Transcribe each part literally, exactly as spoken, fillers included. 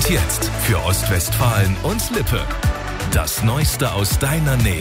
Und jetzt für Ostwestfalen und Lippe. Das Neueste aus deiner Nähe.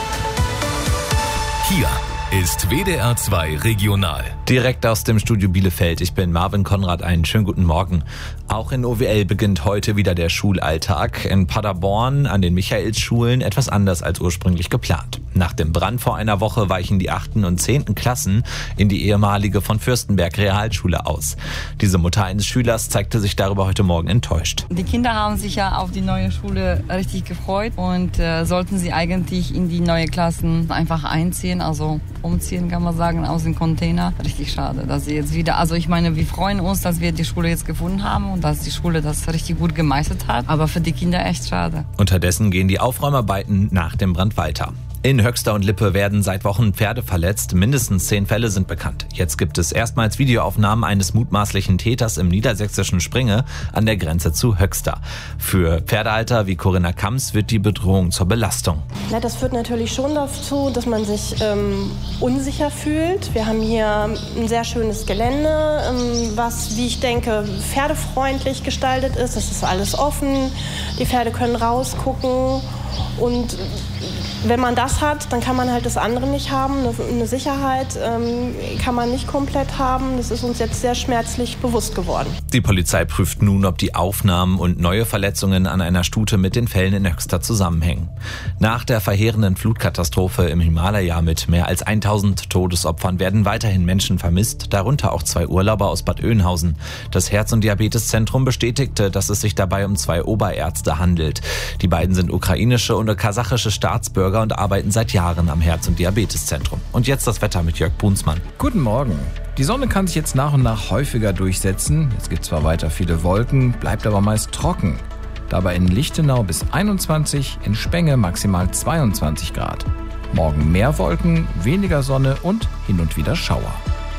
Hier ist W D R zwei Regional. Direkt aus dem Studio Bielefeld. Ich bin Marvin Konrad. Einen schönen guten Morgen. Auch in O W L beginnt heute wieder der Schulalltag. In Paderborn an den Michaelsschulen etwas anders als ursprünglich geplant. Nach dem Brand vor einer Woche weichen die achten und zehnten Klassen in die ehemalige von Fürstenberg Realschule aus. Diese Mutter eines Schülers zeigte sich darüber heute Morgen enttäuscht. Die Kinder haben sich ja auf die neue Schule richtig gefreut und äh, sollten sie eigentlich in die neue Klassen einfach einziehen, also umziehen kann man sagen, aus dem Container. Richtig schade, dass sie jetzt wieder, also ich meine, wir freuen uns, dass wir die Schule jetzt gefunden haben und dass die Schule das richtig gut gemeistert hat, aber für die Kinder echt schade. Unterdessen gehen die Aufräumarbeiten nach dem Brand weiter. In Höxter und Lippe werden seit Wochen Pferde verletzt. Mindestens zehn Fälle sind bekannt. Jetzt gibt es erstmals Videoaufnahmen eines mutmaßlichen Täters im niedersächsischen Springe an der Grenze zu Höxter. Für Pferdehalter wie Corinna Kamps wird die Bedrohung zur Belastung. Ja, das führt natürlich schon dazu, dass man sich ähm, unsicher fühlt. Wir haben hier ein sehr schönes Gelände, ähm, was, wie ich denke, pferdefreundlich gestaltet ist. Es ist alles offen, die Pferde können rausgucken und wenn man das hat, dann kann man halt das andere nicht haben. Eine Sicherheit ähm, kann man nicht komplett haben. Das ist uns jetzt sehr schmerzlich bewusst geworden. Die Polizei prüft nun, ob die Aufnahmen und neue Verletzungen an einer Stute mit den Fällen in Höxter zusammenhängen. Nach der verheerenden Flutkatastrophe im Himalaya mit mehr als tausend Todesopfern werden weiterhin Menschen vermisst, darunter auch zwei Urlauber aus Bad Oeynhausen. Das Herz- und Diabeteszentrum bestätigte, dass es sich dabei um zwei Oberärzte handelt. Die beiden sind ukrainische und kasachische Staatsbürger und arbeiten seit Jahren am Herz- und Diabeteszentrum. Und jetzt das Wetter mit Jörg Brunsmann. Guten Morgen. Die Sonne kann sich jetzt nach und nach häufiger durchsetzen. Jetzt gibt es zwar weiter viele Wolken, bleibt aber meist trocken. Dabei in Lichtenau bis einundzwanzig, in Spenge maximal zweiundzwanzig Grad. Morgen mehr Wolken, weniger Sonne und hin und wieder Schauer.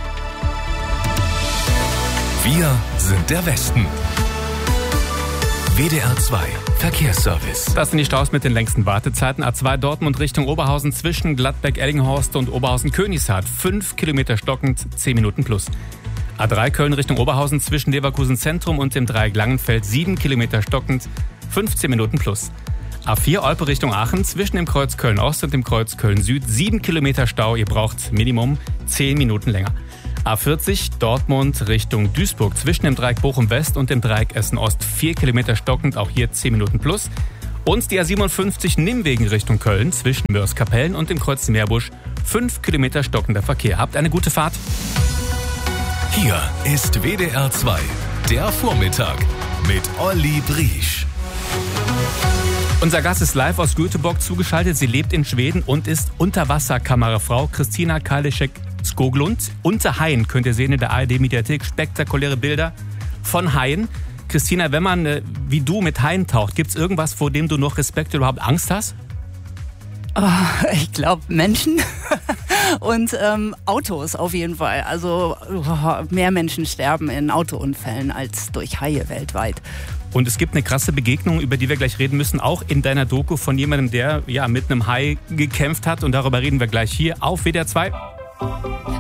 Wir sind der Westen. W D R zwei Verkehrsservice. Das sind die Staus mit den längsten Wartezeiten. A zwei Dortmund Richtung Oberhausen zwischen Gladbeck-Ellinghorst und Oberhausen-Königshardt. fünf Kilometer stockend, zehn Minuten plus. A drei Köln Richtung Oberhausen zwischen Leverkusen Zentrum und dem Dreieck Langenfeld. sieben Kilometer stockend, fünfzehn Minuten plus. A vier Olpe Richtung Aachen zwischen dem Kreuz Köln-Ost und dem Kreuz Köln-Süd. sieben Kilometer Stau, ihr braucht Minimum zehn Minuten länger. A vierzig Dortmund Richtung Duisburg zwischen dem Dreieck Bochum-West und dem Dreieck Essen-Ost. vier Kilometer stockend, auch hier zehn Minuten plus. Und die A siebenundfünfzig Nimwegen Richtung Köln zwischen Mörs-Kapellen und dem Kreuz Meerbusch. fünf Kilometer stockender Verkehr. Habt eine gute Fahrt. Hier ist W D R zwei, der Vormittag mit Olli Briesch. Unser Gast ist live aus Göteborg zugeschaltet. Sie lebt in Schweden und ist Unterwasserkamerafrau Christina Karliszek-Skoglund. Unter Haien könnt ihr sehen in der A R D-Mediathek spektakuläre Bilder von Haien. Christina, wenn man äh, wie du mit Haien taucht, gibt es irgendwas, vor dem du noch Respekt oder überhaupt Angst hast? Oh, ich glaube Menschen und ähm, Autos auf jeden Fall. Also oh, mehr Menschen sterben in Autounfällen als durch Haie weltweit. Und es gibt eine krasse Begegnung, über die wir gleich reden müssen, auch in deiner Doku von jemandem, der ja mit einem Hai gekämpft hat. Und darüber reden wir gleich hier auf W D R zwei.